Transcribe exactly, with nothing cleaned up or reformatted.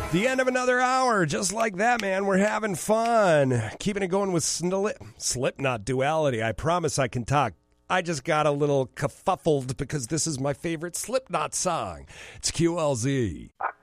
The end of another hour, just like that, man. We're having fun. Keeping it going with Snil- Slipknot Duality. I promise I can talk. I just got a little kerfuffled because this is my favorite Slipknot song. It's Q L Z.